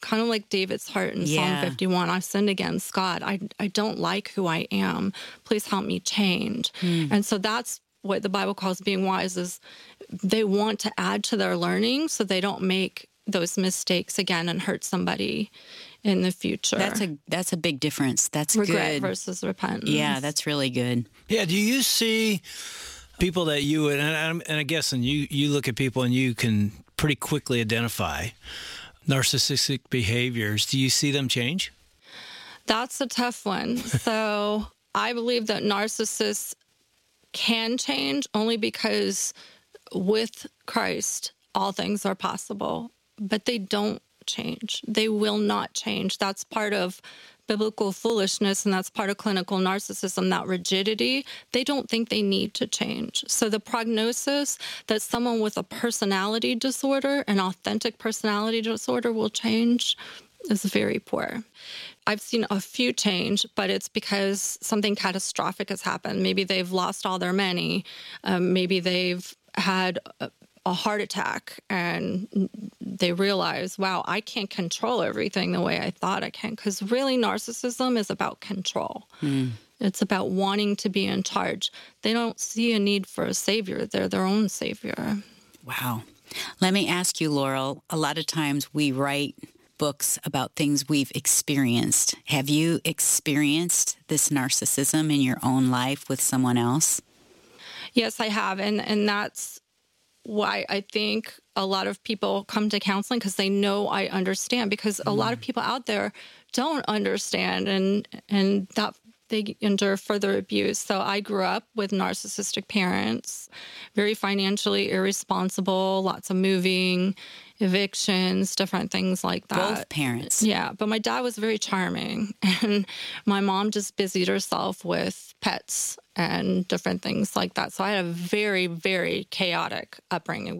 kind of like David's heart in Psalm 51. I've sinned against God. I don't like who I am. Please help me change. And so that's what the Bible calls being wise, is they want to add to their learning so they don't make those mistakes again and hurt somebody in the future. That's a big difference. That's regret good. versus repentance. Yeah, that's really good. Yeah, do you see people that you would, and I guess, and you look at people and you can pretty quickly identify narcissistic behaviors. Do you see them change? That's a tough one. So I believe that narcissists can change only because with Christ, all things are possible, but they don't change. They will not change. That's part of biblical foolishness, and that's part of clinical narcissism, that rigidity. They don't think they need to change. So the prognosis that someone with a personality disorder, an authentic personality disorder, will change is very poor. I've seen a few change, but it's because something catastrophic has happened. Maybe they've lost all their money. Maybe they've had a heart attack and they realize, wow, I can't control everything the way I thought I can. Because really, narcissism is about control. It's about wanting to be in charge. They don't see a need for a savior. They're their own savior. Wow. Let me ask you, Laurel, a lot of times we write books about things we've experienced. Have you experienced this narcissism in your own life with someone else? Yes, I have. And that's why I think a lot of people come to counseling, because they know I understand, because a lot of people out there don't understand and that they endure further abuse. So I grew up with narcissistic parents, very financially irresponsible, lots of moving, evictions, different things like that. Both parents. Yeah, but my dad was very charming, and my mom just busied herself with pets and different things like that. So I had a very, very chaotic upbringing.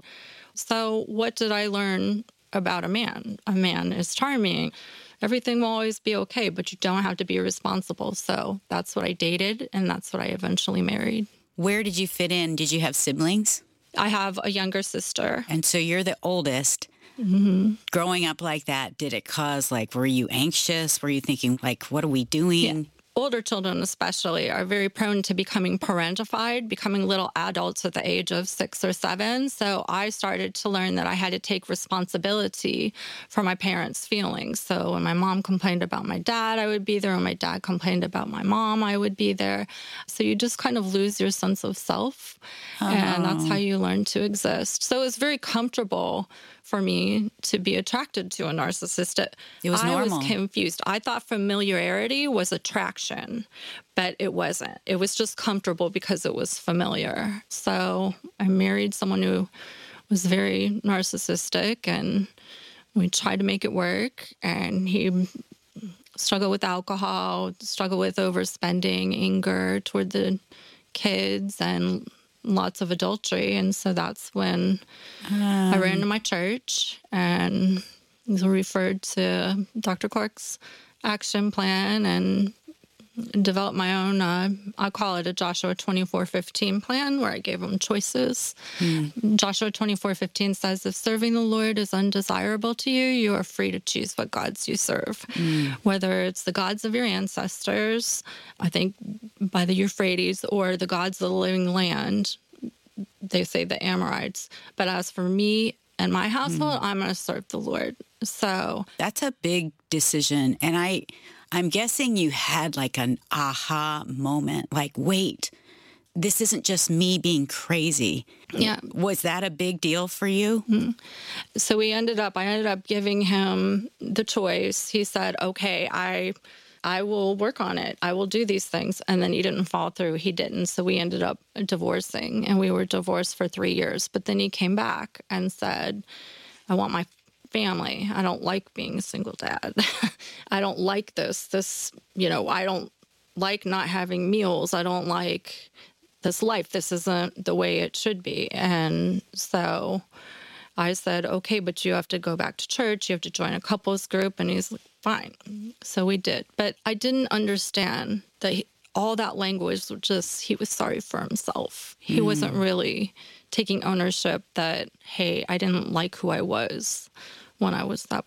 So what did I learn about a man? A man is charming. Everything will always be okay, but you don't have to be responsible. So that's what I dated, and that's what I eventually married. Where did you fit in? Did you have siblings? I have a younger sister. And so you're the oldest. Growing up like that, did it cause, were you anxious? Were you thinking, what are we doing? Yeah. Older children especially are very prone to becoming parentified, becoming little adults at the age of 6 or 7. So I started to learn that I had to take responsibility for my parents' feelings. So when my mom complained about my dad, I would be there. When my dad complained about my mom, I would be there. So you just kind of lose your sense of self. And that's how you learn to exist. So it was very comfortable for me to be attracted to a narcissist. It was normal. I was confused. I thought familiarity was attraction, but it wasn't. It was just comfortable because it was familiar. So I married someone who was very narcissistic, and we tried to make it work. And he struggled with alcohol, struggled with overspending, anger toward the kids, and lots of adultery. And so that's when I ran to my church and was referred to Dr. Cork's action plan and developed my own, I call it a Joshua 24:15 plan, where I gave them choices. Joshua 24:15 says, if serving the Lord is undesirable to you, you are free to choose what gods you serve. Whether it's the gods of your ancestors, I think by the Euphrates, or the gods of the living land, they say the Amorites. But as for me and my household, I'm going to serve the Lord. So that's a big decision. And I'm guessing you had an aha moment, wait, this isn't just me being crazy. Yeah. Was that a big deal for you? So I ended up giving him the choice. He said, okay, I will work on it. I will do these things. And then he didn't follow through. He didn't. So we ended up divorcing, and we were divorced for 3 years. But then he came back and said, I want my family. I don't like being a single dad. I don't like this, I don't like not having meals. I don't like this life. This isn't the way it should be. And so I said, okay, but you have to go back to church. You have to join a couples group. And he's like, fine. So we did. But I didn't understand that all that language was just, he was sorry for himself. He wasn't really taking ownership that, hey, I didn't like who I was when I was that